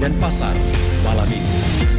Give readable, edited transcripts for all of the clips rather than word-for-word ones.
Denpasar malam ini.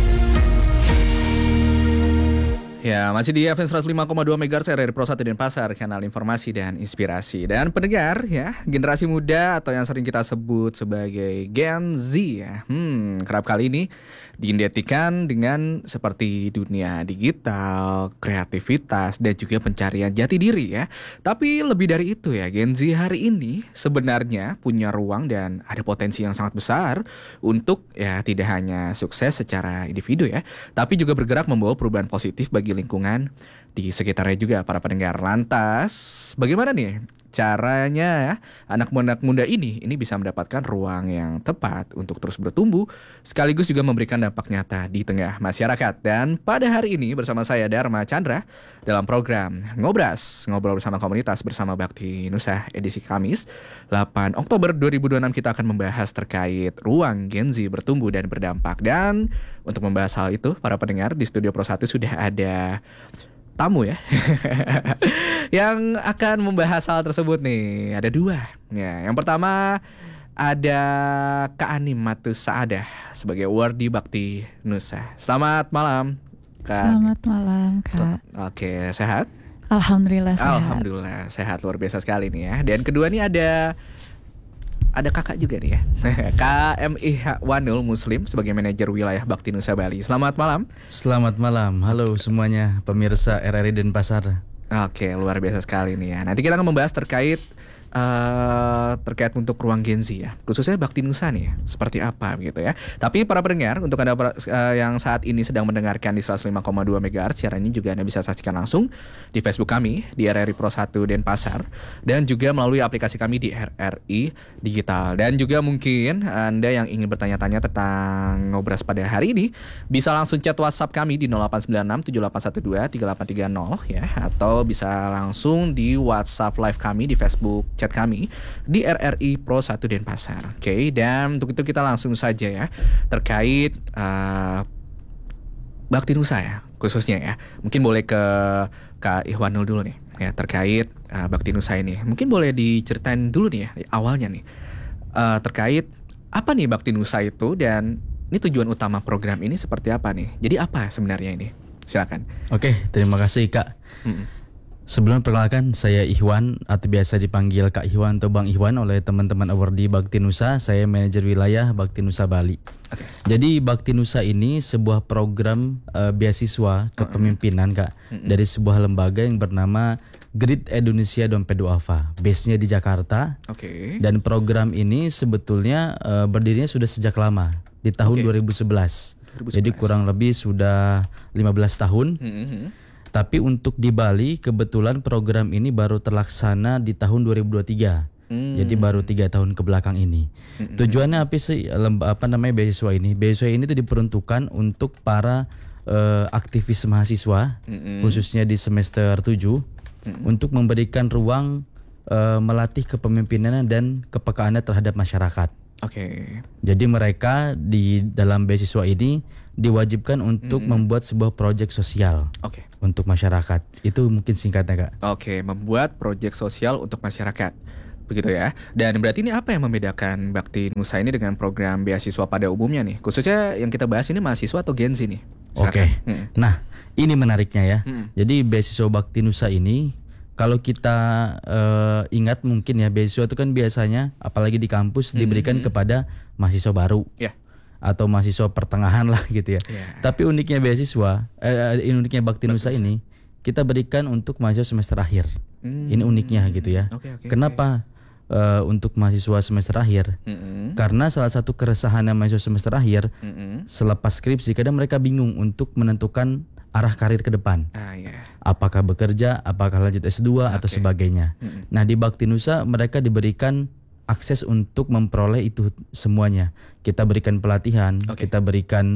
Ya, masih di FM 105,2 MHz RRI Pro 1 Denpasar, kanal informasi dan inspirasi. Dan pendengar ya, generasi muda atau yang sering kita sebut sebagai Gen Z ya. Kerap kali ini diidentikan dengan seperti dunia digital, kreativitas, dan juga pencarian jati diri ya. Tapi lebih dari itu ya, Gen Z hari ini sebenarnya punya ruang dan ada potensi yang sangat besar untuk ya tidak hanya sukses secara individu ya, tapi juga bergerak membawa perubahan positif bagi lingkungan di sekitarnya juga para pendengar. Lantas, bagaimana nih caranya ya anak muda ini bisa mendapatkan ruang yang tepat untuk terus bertumbuh sekaligus juga memberikan dampak nyata di tengah masyarakat. Dan pada hari ini bersama saya Dharma Chandra dalam program Ngobras, ngobrol bersama komunitas bersama Bakti Nusa edisi Kamis 8 Oktober 2026 kita akan membahas terkait ruang Gen Z bertumbuh dan berdampak. Dan untuk membahas hal itu para pendengar di Studio Pro 1 sudah ada tamu ya yang akan membahas hal tersebut nih. Ada dua ya. Yang pertama ada Kak Ani Matus Saadah sebagai Wardi Bakti Nusa. Selamat malam Kak. Selamat malam Kak. Oke, sehat? Alhamdulillah sehat. Alhamdulillah sehat, luar biasa sekali nih ya. Dan kedua nih ada kakak juga nih ya. Kak Ihwanul Muslim sebagai manajer wilayah Bakti Nusa Bali. Selamat malam. Selamat malam. Halo semuanya pemirsa RRI Denpasar. Oke, luar biasa sekali nih ya. Nanti kita akan membahas terkait untuk ruang Gen Z ya, khususnya Bakti Nusa nih ya, seperti apa gitu ya. Tapi para pendengar, untuk Anda yang saat ini sedang mendengarkan di 105,2 MHz, siaran ini juga Anda bisa saksikan langsung di Facebook kami di RRI Pro 1 Denpasar dan juga melalui aplikasi kami di RRI Digital. Dan juga mungkin Anda yang ingin bertanya-tanya tentang Ngobras pada hari ini bisa langsung chat WhatsApp kami di 0896 7812 3830 ya, atau bisa langsung di WhatsApp live kami di Facebook chat kami di RRI Pro 1 Denpasar. Oke, dan untuk itu kita langsung saja ya terkait Bakti Nusa ya, khususnya ya. Mungkin boleh ke Kak Ihwanul dulu nih ya terkait Bakti Nusa ini. Mungkin boleh diceritain dulu nih ya awalnya nih terkait apa nih Bakti Nusa itu, dan ini tujuan utama program ini seperti apa nih? Jadi apa sebenarnya ini? Silakan. Oke, terima kasih Kak. Sebelum perkenalkan, saya Ihwan atau biasa dipanggil Kak Ihwan atau Bang Ihwan oleh teman-teman awardee Bakti Nusa. Saya manajer wilayah Bakti Nusa Bali. Okay. Jadi Bakti Nusa ini sebuah program beasiswa kepemimpinan Kak, dari sebuah lembaga yang bernama Grid Indonesia Dompet Duafa. Base-nya di Jakarta. Okay. Dan program ini sebetulnya berdirinya sudah sejak lama, di tahun 2011. Jadi kurang lebih sudah 15 tahun. Tapi untuk di Bali kebetulan program ini baru terlaksana di tahun 2023. Jadi baru 3 tahun ke belakang ini. Tujuannya apa sih beasiswa ini? Beasiswa ini tuh diperuntukkan untuk para aktivis mahasiswa, khususnya di semester 7, untuk memberikan ruang melatih kepemimpinan dan kepekaannya terhadap masyarakat. Oke. Jadi mereka di dalam beasiswa ini diwajibkan untuk membuat sebuah proyek sosial untuk masyarakat. Itu mungkin singkatnya Kak. Oke, membuat proyek sosial untuk masyarakat. Begitu ya. Dan berarti ini apa yang membedakan Bakti Nusa ini dengan program beasiswa pada umumnya nih? Khususnya yang kita bahas ini mahasiswa atau Gen Z nih? Oke. Nah, ini menariknya ya. Jadi beasiswa Bakti Nusa ini, kalau kita ingat mungkin ya, beasiswa itu kan biasanya apalagi di kampus diberikan kepada mahasiswa baru. Atau mahasiswa pertengahan lah gitu ya. Tapi uniknya beasiswa, uniknya Bakti Nusa ini, kita berikan untuk mahasiswa semester akhir. Ini uniknya gitu ya. Kenapa untuk mahasiswa semester akhir? Karena salah satu keresahannya mahasiswa semester akhir, selepas skripsi kadang mereka bingung untuk menentukan arah karir ke depan. Apakah bekerja, apakah lanjut S2 atau sebagainya. Nah, di Bakti Nusa mereka diberikan akses untuk memperoleh itu semuanya. Kita berikan pelatihan, kita berikan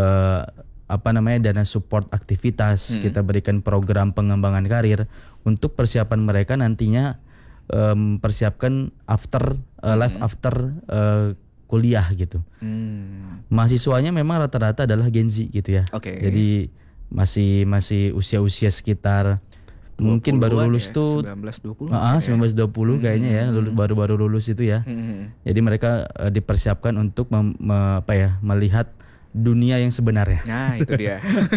dana support aktivitas, kita berikan program pengembangan karir untuk persiapan mereka nantinya persiapkan life after kuliah gitu. Mahasiswanya memang rata-rata adalah Gen Z gitu ya. Jadi masih usia-usia sekitar mungkin baru 20-an lulus ya, tuh 19-20 Ah, 1920 kayaknya ya, baru lulus itu ya. Jadi mereka dipersiapkan untuk melihat dunia yang sebenarnya. Nah itu dia.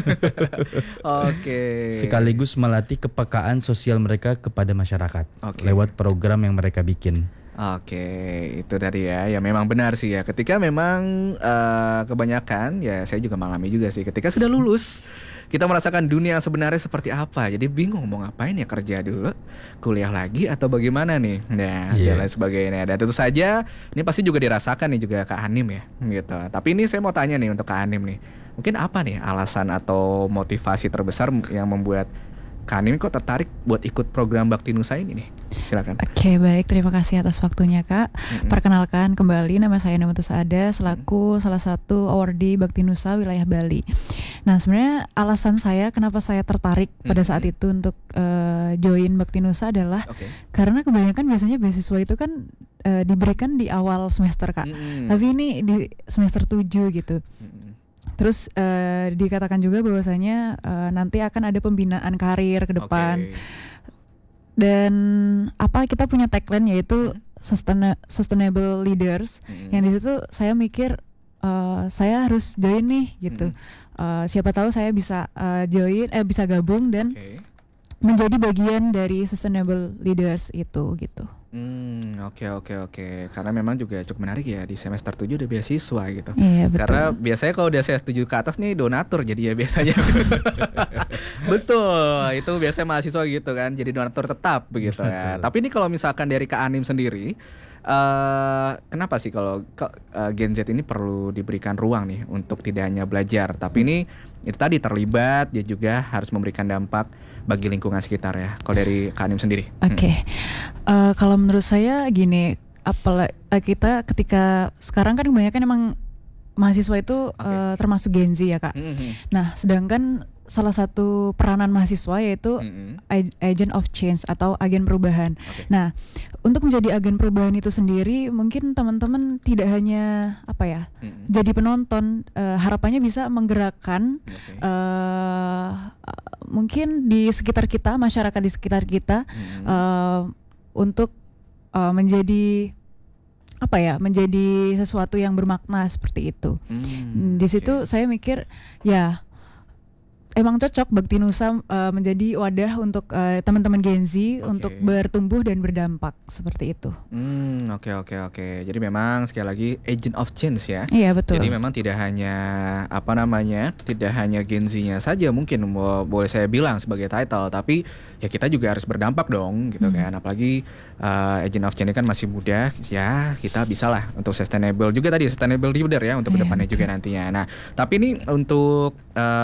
Oke. Sekaligus melatih kepekaan sosial mereka kepada masyarakat Oke. lewat program yang mereka bikin. Oke, itu tadi ya. Ya memang benar sih ya. Ketika memang kebanyakan, ya saya juga mengalami juga sih. Ketika sudah lulus, kita merasakan dunia yang sebenarnya seperti apa. Jadi bingung mau ngapain ya, kerja dulu, kuliah lagi atau bagaimana nih. Nah, dan lain sebagainya. Dan tentu saja ini pasti juga dirasakan nih juga Kak Hanim ya, gitu. Tapi ini saya mau tanya nih untuk Kak Hanim nih. Mungkin apa nih alasan atau motivasi terbesar yang membuat Kak Hanim kok tertarik buat ikut program Bakti Nusa ini nih? Silakan. Oke, baik, terima kasih atas waktunya Kak. Perkenalkan kembali, nama saya Namatus Ada, selaku salah satu awardee Bakti Nusa wilayah Bali. Nah, sebenarnya alasan saya kenapa saya tertarik pada saat itu untuk join Bakti Nusa adalah karena kebanyakan biasanya beasiswa itu kan diberikan di awal semester Kak. Tapi ini di semester 7 gitu. Terus dikatakan juga bahwasanya nanti akan ada pembinaan karir ke depan. Dan kita punya tagline yaitu sustainable leaders. Yang di situ saya mikir saya harus join nih gitu. Siapa tahu saya bisa bisa gabung dan menjadi bagian dari sustainable leaders itu gitu. Oke. Karena memang juga cukup menarik ya, di semester 7 udah beasiswa gitu. Iya, betul. Karena biasanya kalau udah semester 7 ke atas nih donatur jadi ya biasanya. Betul, itu biasanya mahasiswa gitu kan, jadi donatur tetap begitu ya. Tapi ini kalau misalkan dari Kak Hanim sendiri, kenapa sih kalau Gen Z ini perlu diberikan ruang nih untuk tidak hanya belajar, tapi ini itu tadi terlibat, dia juga harus memberikan dampak bagi lingkungan sekitar ya. Kalau dari Kak Hanim sendiri? Kalau menurut saya gini, kita ketika sekarang kan kebanyakan emang mahasiswa itu termasuk Gen Z ya Kak. Nah, sedangkan salah satu peranan mahasiswa yaitu agent of change atau agen perubahan. Nah, untuk menjadi agen perubahan itu sendiri mungkin teman-teman tidak hanya jadi penonton, harapannya bisa menggerakkan mungkin di sekitar kita, masyarakat di sekitar kita untuk menjadi menjadi sesuatu yang bermakna seperti itu. Di situ saya mikir ya emang cocok Bakti Nusa menjadi wadah untuk teman-teman Gen Z untuk bertumbuh dan berdampak seperti itu. Oke. Jadi memang sekali lagi agent of change ya. Iya, betul. Jadi memang tidak hanya tidak hanya Gen Z-nya saja mungkin boleh saya bilang sebagai title, tapi ya kita juga harus berdampak dong gitu kan. Apalagi agent of change kan masih muda ya, kita bisalah untuk sustainable juga tadi, sustainable leader ya untuk kedepannya juga nantinya. Nah, tapi ini untuk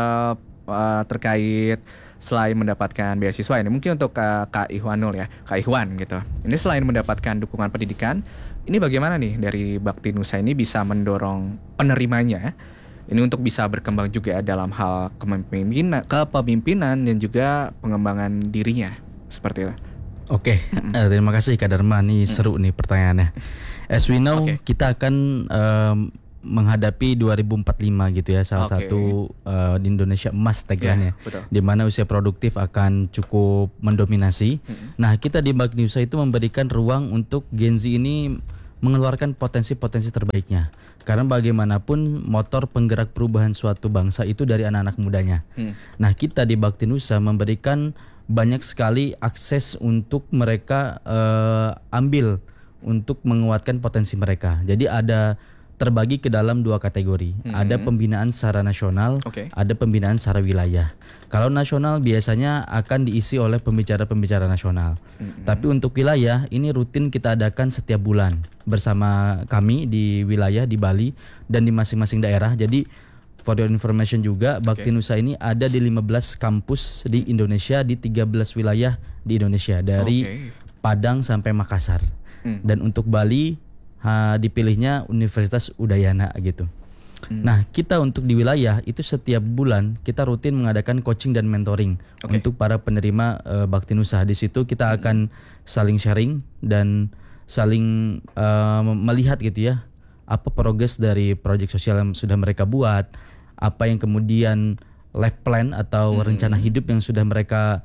terkait selain mendapatkan beasiswa ini, mungkin untuk Kak Ihwanul ya, Kak Ihwan gitu. Ini selain mendapatkan dukungan pendidikan, ini bagaimana nih dari Bakti Nusa ini bisa mendorong penerimanya ini untuk bisa berkembang juga dalam hal kepemimpinan dan juga pengembangan dirinya seperti itu. Terima kasih Kak Dharma, nih seru nih pertanyaannya. As we know, kita akan menghadapi 2045 gitu ya, salah satu di Indonesia emas tagline-nya, di mana usia produktif akan cukup mendominasi. Nah, kita di Bakti Nusa itu memberikan ruang untuk Gen Z ini mengeluarkan potensi-potensi terbaiknya. Karena bagaimanapun motor penggerak perubahan suatu bangsa itu dari anak-anak mudanya. Nah, kita di Bakti Nusa memberikan banyak sekali akses untuk mereka ambil untuk menguatkan potensi mereka. Jadi ada terbagi ke dalam dua kategori. Ada pembinaan secara nasional, ada pembinaan secara wilayah. Kalau nasional biasanya akan diisi oleh pembicara-pembicara nasional. Tapi untuk wilayah ini rutin kita adakan setiap bulan bersama kami di wilayah di Bali dan di masing-masing daerah. Jadi for your information juga, Bakti Nusa ini ada di 15 kampus di Indonesia, di 13 wilayah di Indonesia, dari Padang sampai Makassar. Dan untuk Bali dipilihnya Universitas Udayana gitu. Nah, kita untuk di wilayah itu setiap bulan kita rutin mengadakan coaching dan mentoring untuk para penerima Bakti Nusa. Di situ kita akan saling sharing dan saling melihat gitu ya, apa progres dari proyek sosial yang sudah mereka buat, apa yang kemudian life plan atau rencana hidup yang sudah mereka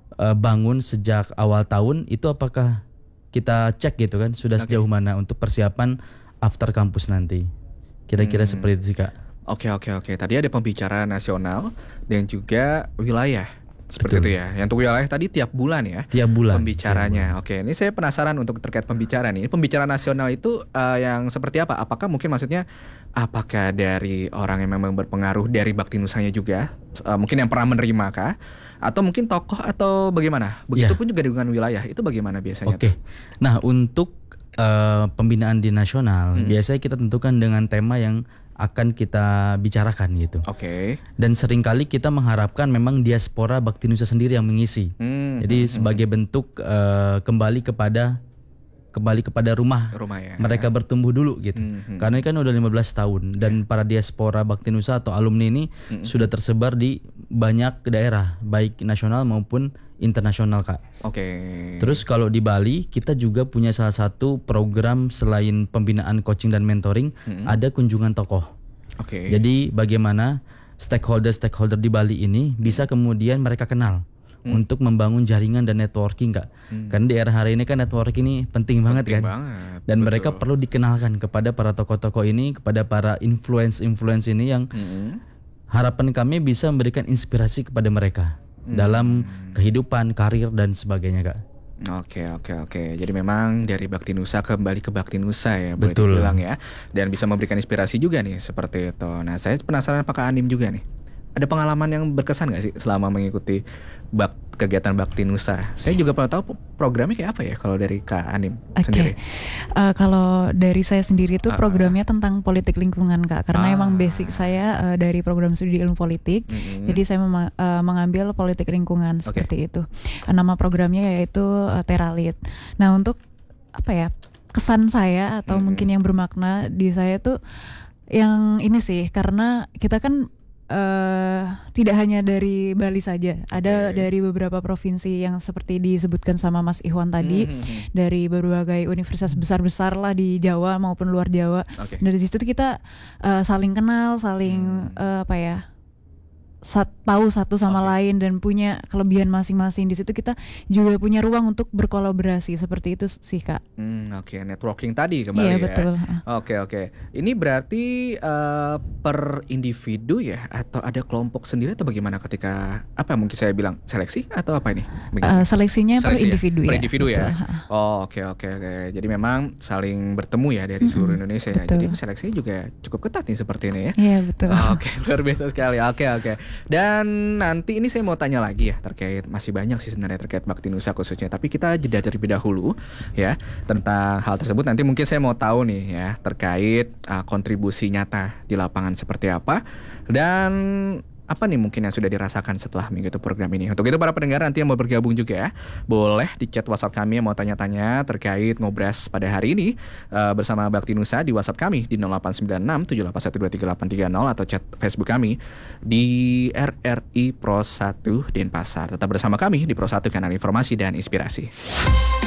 bangun sejak awal tahun itu apakah kita cek gitu kan sudah sejauh mana untuk persiapan after kampus nanti. Kira-kira seperti itu sih Kak. Oke. Tadi ada pembicaraan nasional dan juga wilayah. Seperti itu ya. Yang untuk wilayah tadi tiap bulan ya. Tiap bulan. Pembicaranya. Oke, ini saya penasaran untuk terkait pembicaraan ini. Pembicaraan nasional itu yang seperti apa? Apakah mungkin maksudnya apakah dari orang yang memang berpengaruh dari Bakti Nusanya juga? Mungkin yang pernah menerima kah? Atau mungkin tokoh atau bagaimana? Begitupun juga dengan wilayah. Itu bagaimana biasanya? Oke. Nah, untuk pembinaan di nasional biasanya kita tentukan dengan tema yang akan kita bicarakan gitu. Oke. Dan seringkali kita mengharapkan memang diaspora Bakti Nusa sendiri yang mengisi. Jadi sebagai bentuk kembali kepada rumah ya. mereka bertumbuh dulu gitu. Karena ini kan udah 15 tahun dan para diaspora Bakti Nusa atau alumni ini sudah tersebar di banyak daerah baik nasional maupun internasional Kak. Oke. Terus kalau di Bali kita juga punya salah satu program selain pembinaan coaching dan mentoring, ada kunjungan tokoh. Oke. Jadi bagaimana stakeholder di Bali ini bisa kemudian mereka kenal untuk membangun jaringan dan networking Kak. Karena di era hari ini kan networking ini penting banget kan. Dan betul. mereka perlu dikenalkan kepada para tokoh-tokoh ini, kepada para influence ini yang harapan kami bisa memberikan inspirasi kepada mereka dalam kehidupan, karir dan sebagainya Kak. Oke. Jadi memang dari Bakti Nusa kembali ke Bakti Nusa ya, boleh Betul. dibilang ya. Dan bisa memberikan inspirasi juga nih seperti itu. Nah, saya penasaran apakah Anim juga nih ada pengalaman yang berkesan gak sih selama mengikuti kegiatan Bakti Nusa? Saya juga pernah tahu programnya kayak apa ya kalau dari Kak Anim sendiri. Kalau dari saya sendiri tuh programnya tentang politik lingkungan Kak. Karena emang basic saya dari program studi ilmu politik. Jadi saya mengambil politik lingkungan seperti itu. Nama programnya yaitu Teralit. Nah untuk apa ya, kesan saya atau mungkin yang bermakna di saya tuh yang ini sih, karena kita kan tidak hanya dari Bali saja, ada dari beberapa provinsi yang seperti disebutkan sama Mas Ikhwan tadi, dari berbagai universitas besar-besar lah di Jawa maupun luar Jawa. Dari situ kita saling kenal, saling tahu satu sama lain dan punya kelebihan masing-masing. Di situ kita juga punya ruang untuk berkolaborasi seperti itu sih Kak. Networking tadi kembali ya. Iya betul. Oke. Ini berarti per individu ya atau ada kelompok sendiri atau bagaimana ketika mungkin saya bilang seleksi atau apa ini? Seleksinya per individu ya. Per individu ya. Oke. Jadi memang saling bertemu ya dari seluruh Indonesia ya. Jadi seleksinya juga cukup ketat nih seperti ini ya. Iya betul. Oke, luar biasa sekali. Oke. Dan nanti ini saya mau tanya lagi ya terkait, masih banyak sih sebenarnya terkait Bakti Nusa khususnya, tapi kita jeda terlebih dahulu ya tentang hal tersebut. Nanti mungkin saya mau tahu nih ya terkait kontribusi nyata di lapangan seperti apa dan apa nih mungkin yang sudah dirasakan setelah mengikuti program ini. Untuk itu para pendengar nanti yang mau bergabung juga ya, boleh di chat WhatsApp kami yang mau tanya-tanya terkait ngobras pada hari ini bersama Bakti Nusa di WhatsApp kami di 0896 7812330 atau chat Facebook kami di RRI Pro 1 Denpasar. Tetap bersama kami di Pro 1 Kanal Informasi dan Inspirasi.